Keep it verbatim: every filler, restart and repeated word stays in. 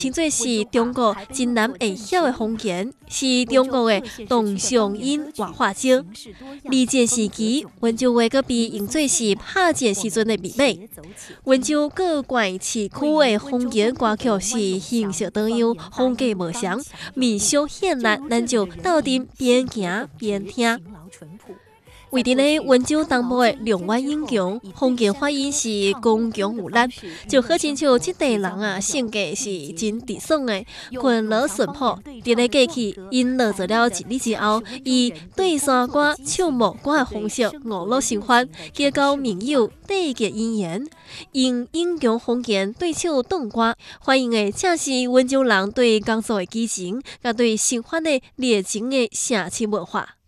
称作是中国真难会晓的方言，是中国的动上音活化石。二战时期，温州话阁被用作是拍战时阵的秘密。温州各县市区的方言歌曲是形式多样，风格无相，面相绚烂，咱就斗阵边行边听。为伫咧温州东部的龙湾英强，方言发音是刚强有力，就好亲像即代人啊，性格是真直爽的，群落顺谱。伫咧过去，因落做了一日之后，以对山歌、唱牧歌的方式娱乐生活，结交盟友，缔结姻缘，用英强方言对唱动歌，反映的正是温州人对工作的激情，甲对生活的热情的城市文化。